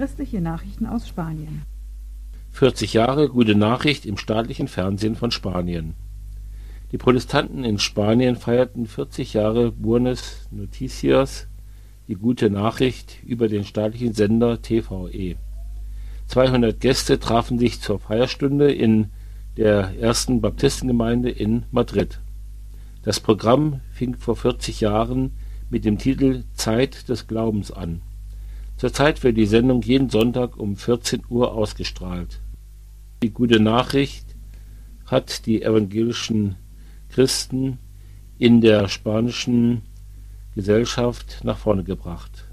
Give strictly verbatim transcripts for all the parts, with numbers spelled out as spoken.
Christliche Nachrichten aus Spanien. vierzig Jahre Gute Nachricht im staatlichen Fernsehen von Spanien. Die Protestanten in Spanien feierten vierzig Jahre Buenas Noticias, die gute Nachricht, über den staatlichen Sender T V E. zweihundert Gäste trafen sich zur Feierstunde in der ersten Baptistengemeinde in Madrid. Das Programm fing vor vierzig Jahren mit dem Titel Zeit des Glaubens an. Zurzeit wird die Sendung jeden Sonntag um vierzehn Uhr ausgestrahlt. Die gute Nachricht hat die evangelischen Christen in der spanischen Gesellschaft nach vorne gebracht.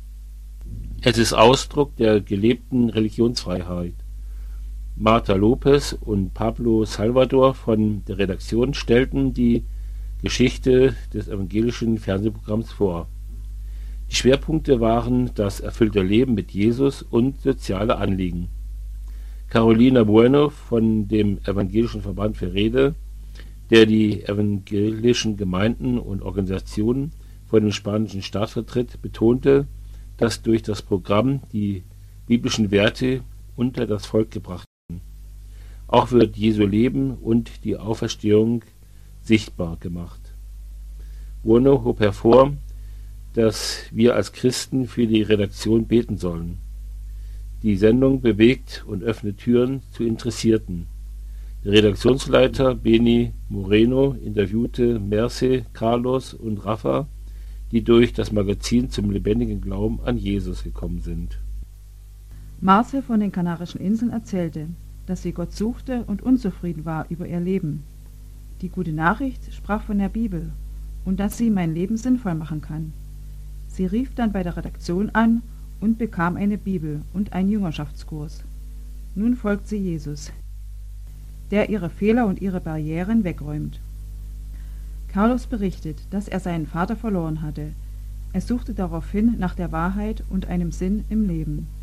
Es ist Ausdruck der gelebten Religionsfreiheit. Marta Lopez und Pablo Salvador von der Redaktion stellten die Geschichte des evangelischen Fernsehprogramms vor. Die Schwerpunkte waren das erfüllte Leben mit Jesus und soziale Anliegen. Carolina Bueno von dem Evangelischen Verband für Rede, der die evangelischen Gemeinden und Organisationen vor dem spanischen Staat vertritt, betonte, dass durch das Programm die biblischen Werte unter das Volk gebracht werden. Auch wird Jesu Leben und die Auferstehung sichtbar gemacht. Bueno hob hervor, dass wir als Christen für die Redaktion beten sollen. Die Sendung bewegt und öffnet Türen zu Interessierten. Der Redaktionsleiter Beni Moreno interviewte Merce, Carlos und Rafa, die durch das Magazin zum lebendigen Glauben an Jesus gekommen sind. Marce von den Kanarischen Inseln erzählte, dass sie Gott suchte und unzufrieden war über ihr Leben. Die gute Nachricht sprach von der Bibel und dass sie mein Leben sinnvoll machen kann. Sie rief dann bei der Redaktion an und bekam eine Bibel und einen Jüngerschaftskurs. Nun folgt sie Jesus, der ihre Fehler und ihre Barrieren wegräumt. Carlos berichtet, dass er seinen Vater verloren hatte. Er suchte daraufhin nach der Wahrheit und einem Sinn im Leben.